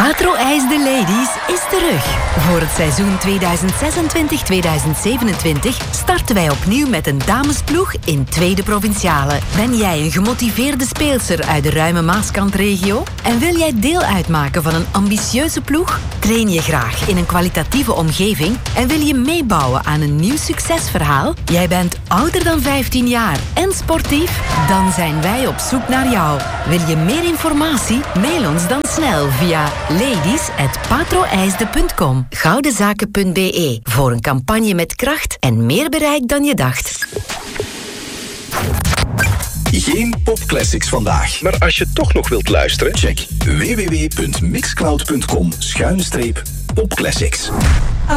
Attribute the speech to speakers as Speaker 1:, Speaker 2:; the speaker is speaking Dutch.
Speaker 1: Patro IJs de Ladies is terug. Voor het seizoen 2026-2027 starten wij opnieuw met een damesploeg in tweede provinciale. Ben jij een gemotiveerde speelster uit de ruime Maaskantregio? En wil jij deel uitmaken van een ambitieuze ploeg? Train je graag in een kwalitatieve omgeving en wil je meebouwen aan een nieuw succesverhaal? Jij bent ouder dan 15 jaar en sportief? Dan zijn wij op zoek naar jou. Wil je meer informatie? Mail ons dan snel via ladies@patroijsde.com. Goudenzaken.be voor een campagne met kracht en meer bereik dan je dacht.
Speaker 2: Geen popclassics vandaag.
Speaker 3: Maar als je toch nog wilt luisteren,
Speaker 2: check www.mixcloud.com/popclassics.